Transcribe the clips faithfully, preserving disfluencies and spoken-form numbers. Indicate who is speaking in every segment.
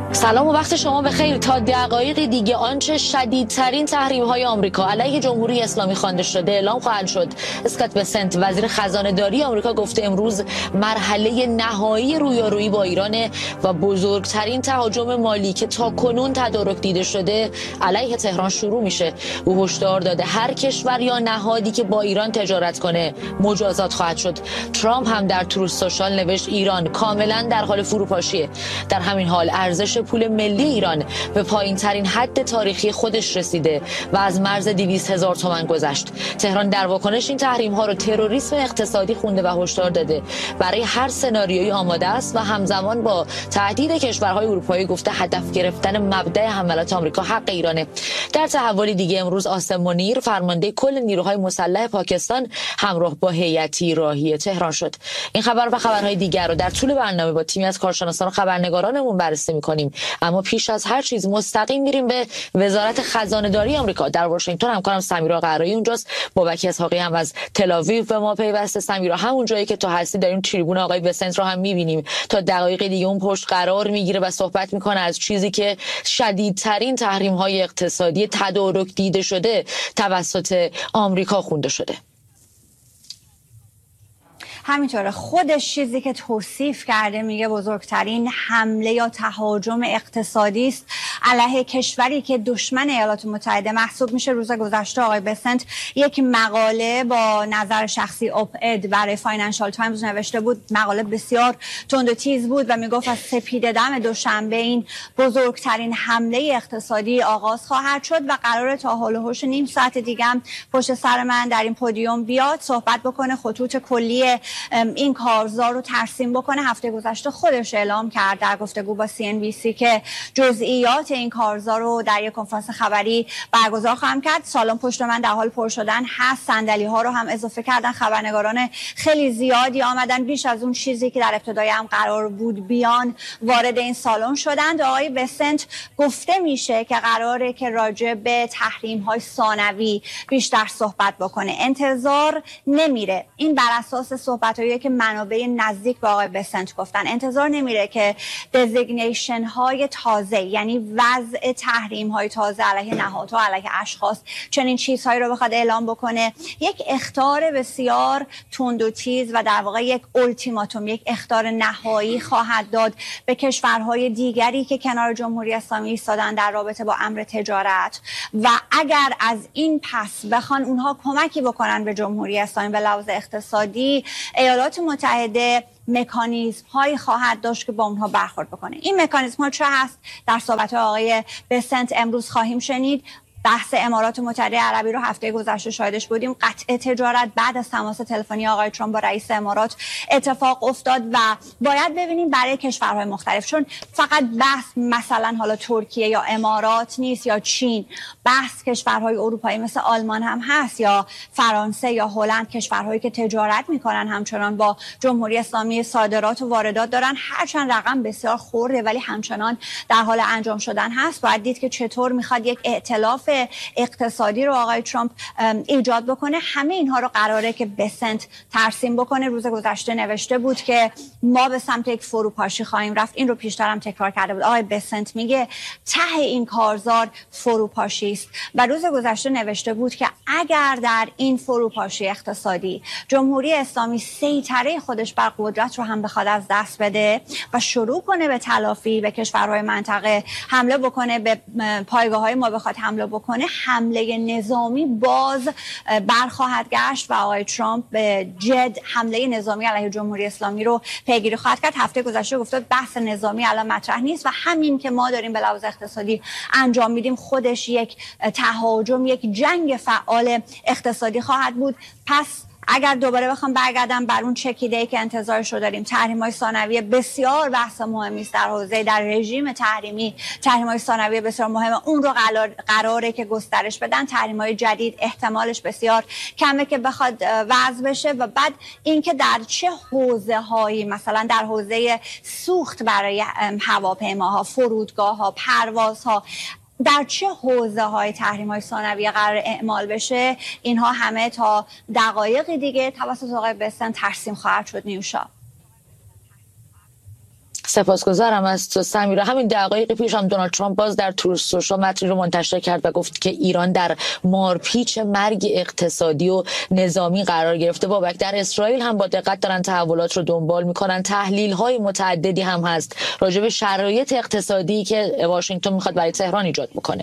Speaker 1: سلام و وقت شما بخیر. تا دقایق دیگه آنچه شدیدترین تحریم‌های آمریکا علیه جمهوری اسلامی خوانده شده اعلام خواهد شد. اسکات بسنت وزیر خزانه‌داری آمریکا گفته امروز مرحله نهایی رویارویی با ایران و بزرگترین تهاجم مالی که تاکنون تدارک دیده شده علیه تهران شروع میشه. او هشدار داده هر کشور یا نهادی که با ایران تجارت کنه مجازات خواهد شد. ترامپ هم در تروث سوشال نوشت ایران کاملا در حال فروپاشیه. در همین حال ارزش پول ملی ایران به پایین ترین حد تاریخی خودش رسیده و از مرز دویست هزار تومان گذشت. تهران در واکنش این تحریم ها رو تروریسم اقتصادی خونده و هشدار داده برای هر سناریویی آماده است و همزمان با تهدید کشورهای اروپایی گفته هدف گرفتن مبدأ حملات آمریکا حق ایرانه. در تحولی دیگه امروز آسم منیر فرمانده کل نیروهای مسلح پاکستان همراه با هیئتی راهی تهران شد. این خبر و خبرهای دیگر رو در طول برنامه با تیمی از کارشناسان و خبرنگارانمون بررسی می‌کنیم. اما پیش از هر چیز مستقیم میریم به وزارت خزانه‌داری آمریکا در واشنگتن. همکارم سمیرا قرایی اونجاست، بابک اسحاقی هم از تل آویو به ما پیوسته. سمیرا، همون جایی که تو هستی داریم تریبون آقای بسنت رو هم می‌بینیم. تا دقایق دیگه اون پشت قرار میگیره و صحبت میکنه از چیزی که شدیدترین تحریم‌های اقتصادی تدارک دیده شده توسط آمریکا خونده شده.
Speaker 2: همینطوره، خودش چیزی که توصیف کرده میگه بزرگترین حمله یا تهاجم اقتصادی است علیه کشوری که دشمن ایالات متحده محسوب میشه. روز گذشته آقای بسنت یک مقاله با نظر شخصی اپ اد برای فاینانشال تایمز نوشته بود. مقاله بسیار تند و تیز بود و میگفت از سپید دم دوشنبه این بزرگترین حمله اقتصادی آغاز خواهد شد و قراره تا حول و حوش نیم ساعت دیگه هم پشت سر من در این پودیوم بیاد صحبت بکنه، خطوط کلی این کارزار رو ترسیم بکنه. هفته گذشته خودش اعلام کرد در گفتگو با سی ان بی سی که جزئیات این کارزار رو در یک کنفرانس خبری برگزار خواهم کرد. سالن پشت من در حال پر شدن هست، صندلی ها رو هم اضافه کردن، خبرنگاران خیلی زیادی آمدن، بیش از اون چیزی که در ابتدای هم قرار بود بیان وارد این سالن شدند. آقای بسنت گفته میشه که قراره که راجع به تحریم های ثانوی بیشتر صحبت بکنه. انتظار نمیره، این بر اساس صحبتایی که منابع نزدیک به آقای بسنت گفتن، انتظار نمیره که دزیگنیشن های تازه، یعنی وضع تحریم های تازه علیه نهادها، علیه اشخاص، چنین چیزهایی رو بخواد اعلام بکنه. یک اخطار بسیار تند و تیز و در واقع یک التیماتوم، یک اخطار نهایی خواهد داد به کشورهای دیگری که کنار جمهوری اسلامی ایستادن در رابطه با امر تجارت و اگر از این پس بخوان اونها کمکی بکنن به جمهوری اسلامی به لحاظ اقتصادی، ایالات متحده مکانیزم هایی خواهد داشت که با اونها برخورد بکنه. این مکانیزم ها چه هست؟ در صحبت آقای بسنت امروز خواهیم شنید. بحث امارات متحده عربی رو هفته گذشته شاهدش بودیم. قطع تجارت بعد از تماس تلفنی آقای ترامپ با رئیس امارات اتفاق افتاد و باید ببینیم برای کشورهای مختلف، چون فقط بحث مثلا حالا ترکیه یا امارات نیست یا چین، بحث کشورهای اروپایی مثل آلمان هم هست یا فرانسه یا هلند، کشورهایی که تجارت میکنن همچنان با جمهوری اسلامی، صادرات و واردات دارن، هرچند رقم بسیار خورده ولی همچنان در حال انجام شدن هست. باید دید که چطور میخواد یک ائتلاف اقتصادی رو آقای ترامپ ایجاد بکنه. همه اینها رو قراره که بسنت ترسیم بکنه. روز گذشته نوشته بود که ما به سمت یک فروپاشی خواهیم رفت. این رو پیشتر هم تکرار کرده بود. آقای بسنت میگه ته این کارزار فروپاشی است و روز گذشته نوشته بود که اگر در این فروپاشی اقتصادی جمهوری اسلامی سیطره خودش بر قدرت رو هم بخواد از دست بده و شروع کنه به تلافی به کشورهای منطقه، حمله بکنه به پایگاه‌های ما، بخواد حمله بکنه، حمله نظامی باز برخواهد گشت و آقای ترامپ به جد حمله نظامی علیه جمهوری اسلامی رو پیگیری خواهد کرد. هفته گذشته گفته بحث نظامی الان مطرح نیست و همین که ما داریم به لحاظ اقتصادی انجام میدیم خودش یک تهاجم، یک جنگ فعال اقتصادی خواهد بود. پس اگر دوباره بخوام برگردم بر اون چکیده‌ای که انتظارش رو داریم، تحریم‌های ثانویه بسیار بحث مهمی است در حوزه در رژیم تحریمی. تحریم‌های ثانویه بسیار مهمه، اون رو قرار قراره که گسترش بدن. تحریم‌های جدید احتمالش بسیار کمه که بخواد وضع بشه و بعد اینکه در چه حوزه‌هایی، مثلا در حوزه سوخت برای هواپیماها، فرودگاه‌ها، پروازها، در چه حوزه های تحریم های ثانویه قرار اعمال بشه، اینها همه تا دقایق دیگه توسط آقای بسنت ترسیم خواهد شد. نیوشا.
Speaker 1: سپاسگزارم از تو سمیرا. همین دقایق پیش هم دونالد ترامپ باز در تور سوشال متنی رو منتشر کرد و گفت که ایران در مارپیچ مرگ اقتصادی و نظامی قرار گرفته. بابک، در اسرائیل هم با دقت دارن تحولات رو دنبال میکنن، تحلیل های متعددی هم هست راجع به شرایط اقتصادی که واشنگتن میخواد برای تهران ایجاد بکنه.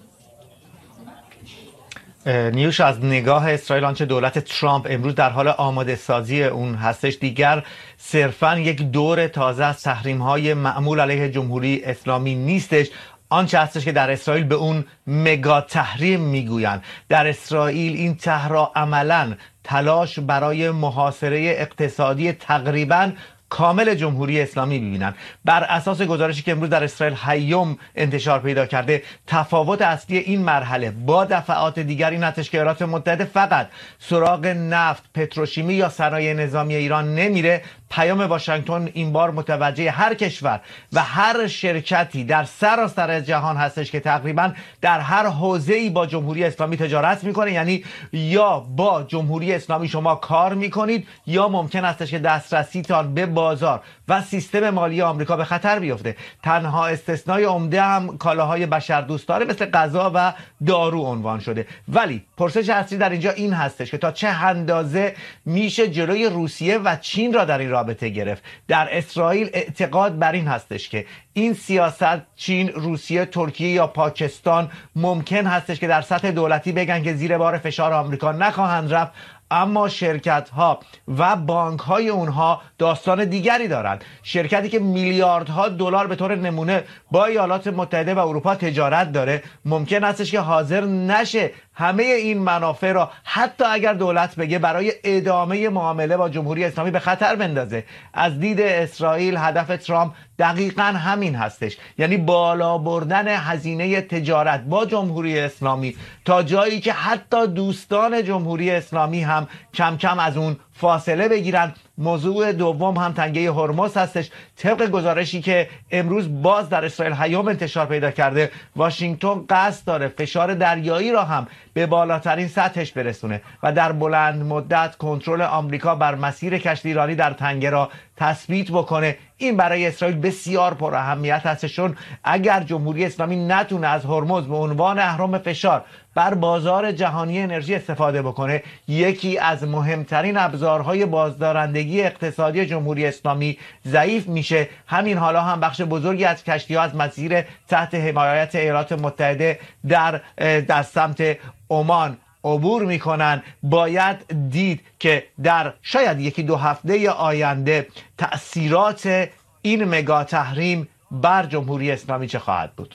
Speaker 3: نیوش، از نگاه اسرائیل آنچه دولت ترامپ امروز در حال آماده سازی اون هستش دیگر صرفاً یک دور تازه از تحریم‌های معمول علیه جمهوری اسلامی نیستش، آنچه هستش که در اسرائیل به اون مگا تحریم میگویند. در اسرائیل این طرح را عملاً تلاش برای محاصره اقتصادی تقریباً کامل جمهوری اسلامی ببینن. بر اساس گزارشی که امروز در اسرائیل هیوم انتشار پیدا کرده، تفاوت اصلی این مرحله با دفعات دیگر این هستش که ایالات متحده فقط سراغ نفت، پتروشیمی یا صنایع نظامی ایران نمیره. پیام واشنگتن این بار متوجه هر کشور و هر شرکتی در سراسر جهان هستش که تقریبا در هر حوزه‌ای با جمهوری اسلامی تجارت میکنه، یعنی یا با جمهوری اسلامی شما کار میکنید یا ممکن هستش که دسترسیتان به بازار و سیستم مالی آمریکا به خطر بیفته. تنها استثنای عمده هم کالاهای بشردوستانه مثل غذا و دارو عنوان شده. ولی پرسش اصلی در اینجا این هستش که تا چه اندازه میشه جلوی روسیه و چین را در این رابطه گرفت. در اسرائیل اعتقاد بر این هستش که این سیاست چین، روسیه، ترکیه یا پاکستان ممکن هستش که در سطح دولتی بگن که زیر بار فشار آمریکا نخواهند رفت، اما شرکت ها و بانک های اونها داستان دیگری دارند. شرکتی که میلیاردها دلار به طور نمونه با ایالات متحده و اروپا تجارت داره ممکن هستش که حاضر نشه همه این منافع را حتی اگر دولت بگه برای ادامه معامله با جمهوری اسلامی به خطر بندازه. از دید اسرائیل هدف ترامپ دقیقاً همین هستش، یعنی بالا بردن هزینه تجارت با جمهوری اسلامی تا جایی که حتی دوستان جمهوری اسلامی هم کم کم از اون فاصله بگیرن. موضوع دوم هم تنگه هرمز هستش. طبق گزارشی که امروز باز در اسرائیل هیوم انتشار پیدا کرده، واشنگتن قصد داره فشار دریایی را هم به بالاترین سطحش برسونه و در بلند مدت کنترل آمریکا بر مسیر کشتی ایرانی در تنگه را تثبیت بکنه. این برای اسرائیل بسیار پر اهمیت هست، چون اگر جمهوری اسلامی نتونه از هرمز به عنوان اهرم فشار بر بازار جهانی انرژی استفاده بکنه، یکی از مهمترین ابزارهای بازدارندگی اقتصادی جمهوری اسلامی ضعیف میشه. همین حالا هم بخش بزرگی از کشتی‌ها از مسیر تحت حمایت ایالات متحده در در سمت عمان عبور میکنن. باید دید که در شاید یکی دو هفته آینده تأثیرات این مگا تحریم بر جمهوری اسلامی چه خواهد بود.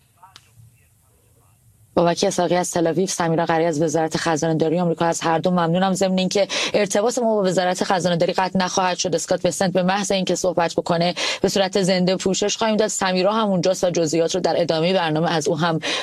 Speaker 1: بابک اسحاقی از تل آویو، سمیرا قری از وزارت خزانه داری آمریکا. از هر دو ممنونم. ضمن اینکه ارتباط ما با وزارت خزانه داری قطع نخواهد شد. اسکات بسنت به محض اینکه صحبت بکنه به صورت زنده پوشش خواهیم داد. سمیرا هم اونجاست و جزئیات رو در ادامه برنامه از او هم